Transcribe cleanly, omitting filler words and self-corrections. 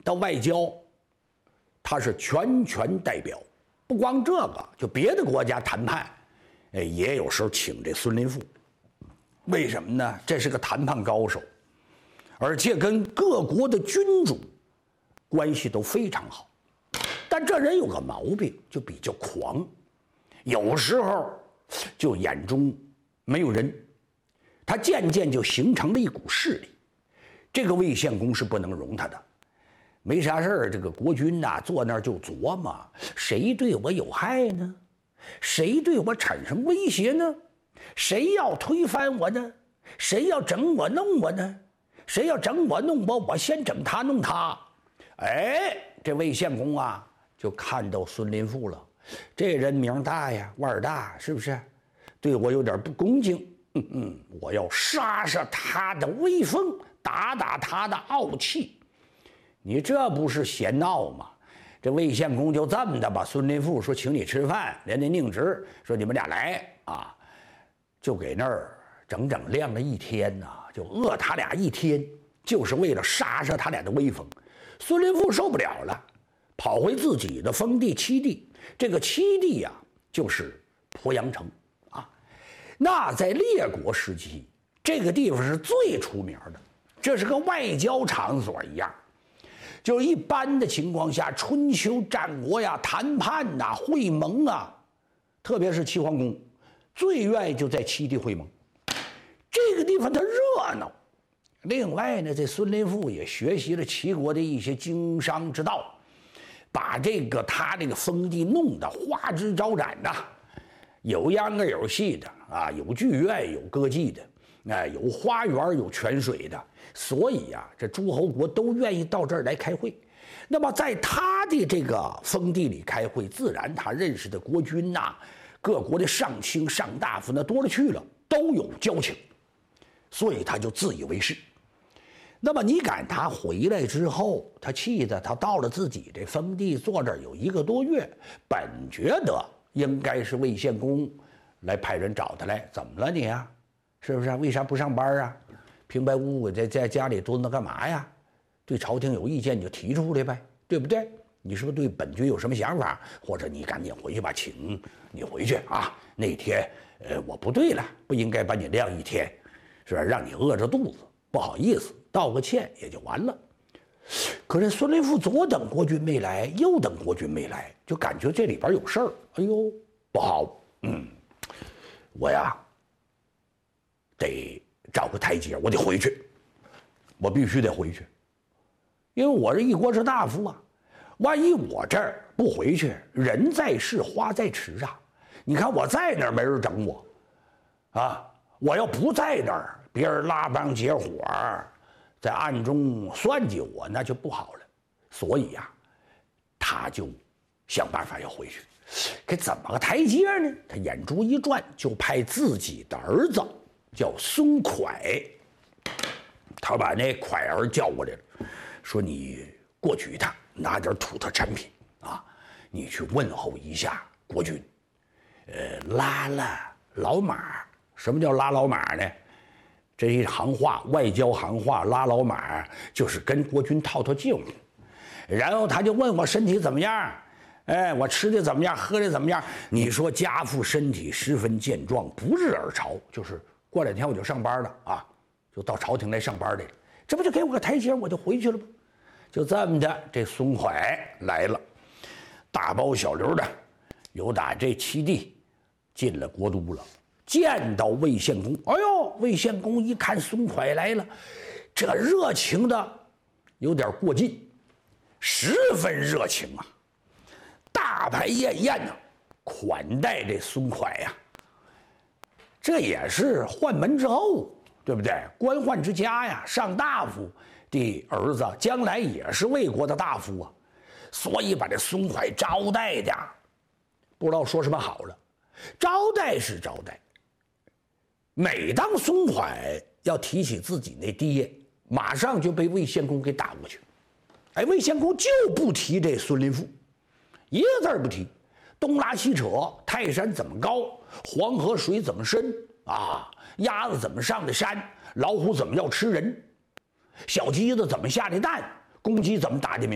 到外交，他是全权代表。不光这个，就别的国家谈判，也有时候请这孙林赋。为什么呢？这是个谈判高手，而且跟各国的君主关系都非常好。但这人有个毛病，就比较狂，有时候就眼中没有人，他渐渐就形成了一股势力。这个魏献公是不能容他的。没啥事儿，这个国君呐，坐那儿就琢磨，谁对我有害呢？谁对我产生威胁呢？谁要推翻我呢？谁要整我弄我呢？谁要整我弄我，我先整他弄他。哎，这魏献公啊，就看到孙林赋了，这人名大呀，腕儿大，是不是？对我有点不恭敬。我要杀杀他的威风，打打他的傲气。你这不是闲闹吗？这魏献公就这么的把孙林赋说请你吃饭，连那宁直说你们俩来啊，就给那儿整整晾了一天呐，就饿他俩一天，就是为了杀杀他俩的威风。孙林赋受不了了，跑回自己的封地七地。这个七地呀，就是鄱阳城啊。那在列国时期，这个地方是最出名的，这是个外交场所一样。就一般的情况下，春秋战国呀，谈判呐、会盟啊，特别是齐桓公，最愿意就在七地会盟。这个地方它热闹。另外呢，这孙林赋也学习了齐国的一些经商之道，把他这个封地弄得花枝招展呐，有秧歌有戏的啊，有剧院有歌妓的，有花园有泉水的。所以啊，这诸侯国都愿意到这儿来开会。那么在他的这个封地里开会，自然他认识的国君呐、各国的上卿上大夫那多了去了，都有交情，所以他就自以为是。那么你赶他回来之后，他气的他到了自己这封地坐这儿有1个多月，本觉得应该是魏献公来派人找他来，怎么了你啊？是不是？为啥不上班啊？平白无故在家里蹲着干嘛呀？对朝廷有意见你就提出来呗，对不对？你是不是对本君有什么想法？或者你赶紧回去吧，请你回去啊！那天我不对了，不应该把你晾一天，是吧？让你饿着肚子，不好意思，道个歉也就完了。可是孙林赋左等国君没来，右等国君没来，就感觉这里边有事儿。哎呦，不好，我呀得找个台阶，我得回去，我必须得回去，因为我是一国之大夫啊。万一我这儿不回去，人在世花在池啊。你看我在那儿没人整我啊，我要不在那儿，别人拉帮结伙在暗中算计我，那就不好了。所以呀，他就想办法要回去。给怎么个台阶呢？他眼珠一转，就派自己的儿子叫孙蒯，他把那蒯儿叫过来了，说你过去一趟，拿点土特产品啊，你去问候一下国君。拉了老马。什么叫拉老马呢？这一行话，外交行话，拉老马就是跟国君套近乎。然后他就问我身体怎么样，我吃的怎么样，喝的怎么样？你说家父身体十分健壮，不日而朝，就是过2天我就上班了啊，就到朝廷来上班来了。这不就给我个台阶，我就回去了吗？就这么的，这孙蒯来了，大包小流的，由打这七地进了国都了。见到魏献公，哎呦，魏献公一看孙蒯来了，这热情的有点过劲，十分热情啊，大排宴宴呢，款待这孙蒯呀。这也是宦门之后，对不对？官宦之家呀，上大夫的儿子将来也是魏国的大夫啊，所以把这孙蒯招待的不知道说什么好了。招待是招待，每当孙蒯要提起自己那爹，马上就被魏献公给打过去。魏献公就不提这孙林赋，一个字不提，东拉西扯，泰山怎么高，黄河水怎么深啊，鸭子怎么上的山，老虎怎么要吃人，小鸡子怎么下的蛋，公鸡怎么打的鸣。